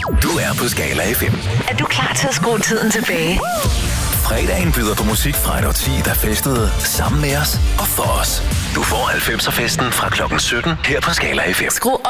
Du er på Skala FM. Er du klar til at skrue tiden tilbage? Fredagen byder på musik fra et årti, der festede sammen med os og for os. Du får 90'er festen fra klokken 17 her på Skala FM. Skru